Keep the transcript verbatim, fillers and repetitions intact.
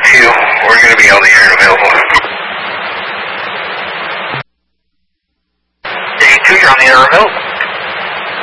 two, we're going to be on the air and available. Day two, you're on the air and available.